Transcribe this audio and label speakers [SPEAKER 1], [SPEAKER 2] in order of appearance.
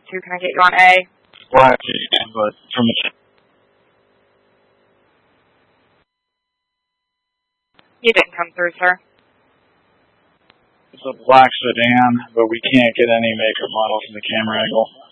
[SPEAKER 1] 2. Can I get you on A?
[SPEAKER 2] Black sedan, but from a...
[SPEAKER 1] You didn't come through, sir.
[SPEAKER 2] It's a black sedan, but we can't get any make or model from the camera angle.